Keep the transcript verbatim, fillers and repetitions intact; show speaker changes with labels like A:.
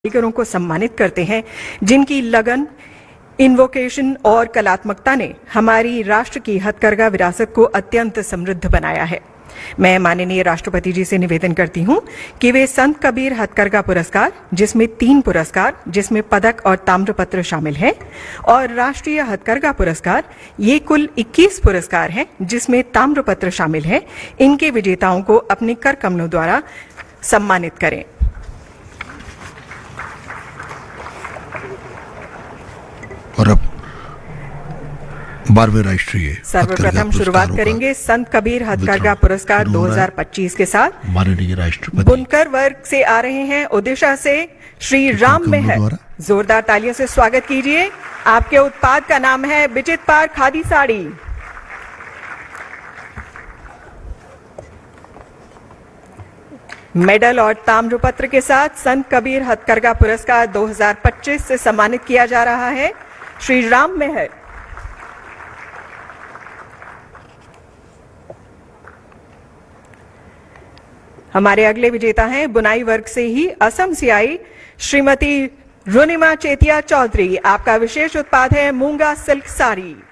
A: कारीगरों को सम्मानित करते हैं जिनकी लगन, इन्वोकेशन और कलात्मकता ने हमारी राष्ट्र की हथकरघा विरासत को अत्यंत समृद्ध बनाया है। मैं माननीय राष्ट्रपति जी से निवेदन करती हूं कि वे संत कबीर हथकरघा पुरस्कार, जिसमें तीन पुरस्कार जिसमें पदक और ताम्रपत्र शामिल हैं, और राष्ट्रीय हथकरघा पुरस्कार, ये कुल इक्कीस पुरस्कार हैं जिसमें ताम्रपत्र शामिल है, इनके विजेताओं को अपने कर कमलों द्वारा सम्मानित करें।
B: और अब बारहवें राष्ट्रीय
A: सर्वप्रथम शुरुआत करेंगे संत कबीर हथकरघा पुरस्कार दो हज़ार पच्चीस के साथ।
B: माननीय राष्ट्रपति
A: बुनकर वर्ग से आ रहे हैं ओडिशा से श्री राम मेहर, जोरदार तालियों से स्वागत कीजिए। आपके उत्पाद का नाम है विचित पार खादी साड़ी। मेडल और ताम्रपत्र के साथ संत कबीर हथकरघा पुरस्कार दो हज़ार पच्चीस से सम्मानित किया जा रहा है श्री राम मेहर। हमारे अगले विजेता हैं बुनाई वर्ग से ही असम से आई श्रीमती रुनिमा चेतिया चौधरी। आपका विशेष उत्पाद है मूंगा सिल्क साड़ी।